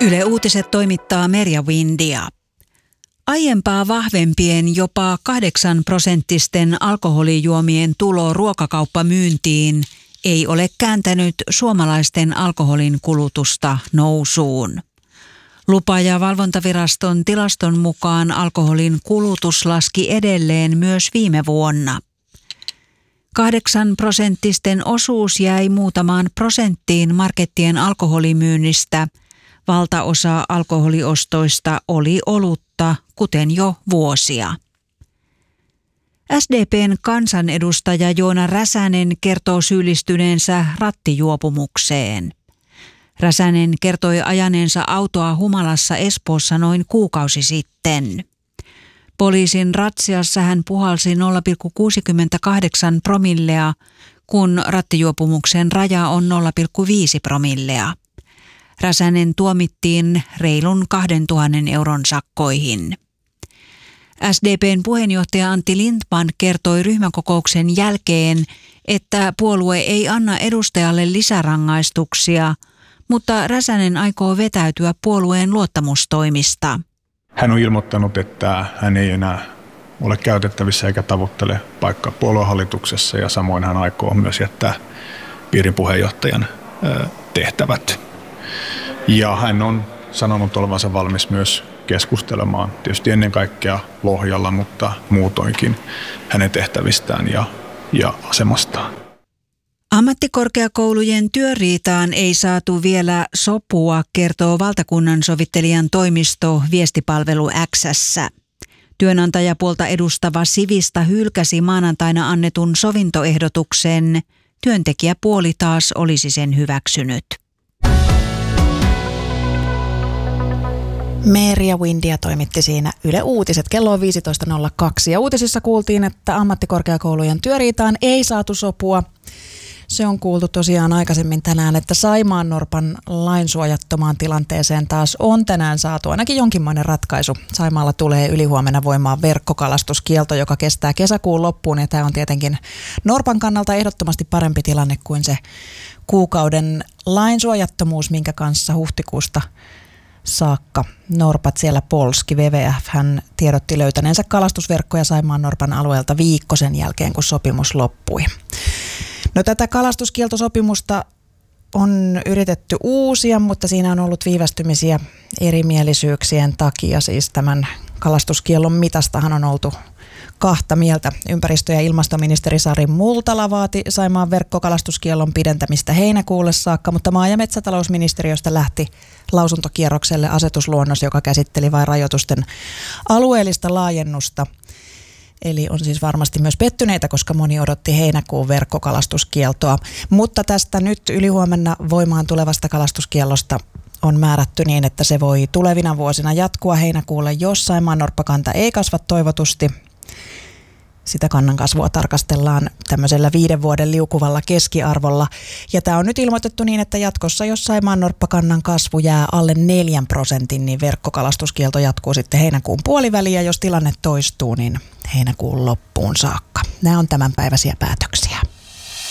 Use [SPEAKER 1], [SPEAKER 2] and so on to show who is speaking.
[SPEAKER 1] Yle Uutiset toimittaa Merja Windia. Aiempaa vahvempien jopa 8% alkoholijuomien tulo ruokakauppamyyntiin ei ole kääntänyt suomalaisten alkoholin kulutusta nousuun. Lupa- ja valvontaviraston tilaston mukaan alkoholin kulutus laski edelleen myös viime vuonna. 8% osuus jäi muutamaan prosenttiin markettien alkoholimyynnistä. Valtaosa alkoholiostoista oli olutta, kuten jo vuosia. SDP:n kansanedustaja Joona Räsänen kertoo syyllistyneensä rattijuopumukseen. Räsänen kertoi ajaneensa autoa humalassa Espoossa noin kuukausi sitten. Poliisin ratsiassa hän puhalsi 0,68 promillea, kun rattijuopumuksen raja on 0,5 promillea. Räsänen tuomittiin reilun 2 000 euron sakkoihin. SDP:n puheenjohtaja Antti Lindtman kertoi ryhmäkokouksen jälkeen, että puolue ei anna edustajalle lisärangaistuksia, mutta Räsänen aikoo vetäytyä puolueen luottamustoimista.
[SPEAKER 2] Hän on ilmoittanut, että hän ei enää ole käytettävissä eikä tavoittele paikkaa puoluehallituksessa, ja samoin hän aikoo myös jättää piirin puheenjohtajan tehtävät. Ja hän on sanonut olevansa valmis myös keskustelemaan tietysti ennen kaikkea Lohjalla, mutta muutoinkin hänen tehtävistään ja asemastaan.
[SPEAKER 1] Ammattikorkeakoulujen työriitaan ei saatu vielä sopua, kertoo valtakunnansovittelijan toimisto Viestipalvelu X:ssä. Työnantajapuolta edustava Sivista hylkäsi maanantaina annetun sovintoehdotuksen. Työntekijäpuoli taas olisi sen hyväksynyt.
[SPEAKER 3] Merja Windia toimitti siinä Yle Uutiset. Kello on 15.02 ja uutisissa kuultiin, että ammattikorkeakoulujen työriitaan ei saatu sopua. Se on kuultu tosiaan aikaisemmin tänään, että Saimaannorpan lainsuojattomaan tilanteeseen taas on tänään saatu ainakin jonkinmoinen ratkaisu. Saimaalla tulee ylihuomenna voimaan verkkokalastuskielto, joka kestää kesäkuun loppuun, ja tämä on tietenkin Norpan kannalta ehdottomasti parempi tilanne kuin se kuukauden lainsuojattomuus, minkä kanssa huhtikuusta saakka norpat siellä polski. WWF hän tiedotti löytäneensä kalastusverkkoja Saimaannorpan alueelta viikko sen jälkeen, kun sopimus loppui. No, tätä kalastuskieltosopimusta on yritetty uusia, mutta siinä on ollut viivästymisiä erimielisyyksien takia. Siis tämän kalastuskiellon mitastahan on oltu kahta mieltä. Ympäristö- ja ilmastoministeri Sari Multala vaati Saimaan verkkokalastuskiellon pidentämistä heinäkuulle saakka, mutta maa- ja metsätalousministeriöstä lähti lausuntokierrokselle asetusluonnos, joka käsitteli vain rajoitusten alueellista laajennusta. Eli on siis varmasti myös pettyneitä, koska moni odotti heinäkuun verkkokalastuskieltoa. Mutta tästä nyt ylihuomenna voimaan tulevasta kalastuskiellosta on määrätty niin, että se voi tulevina vuosina jatkua heinäkuulle, jos saimaannorppakanta ei kasva toivotusti. Sitä kannan kasvua tarkastellaan tämmöisellä 5 vuoden liukuvalla keskiarvolla. Ja tämä on nyt ilmoitettu niin, että jatkossa, jos saimaannorppakannan kasvu jää alle 4%, niin verkkokalastuskielto jatkuu sitten heinäkuun puoliväliin. Ja jos tilanne toistuu, niin heinäkuun loppuun saakka. Nämä on tämänpäiväisiä päätöksiä.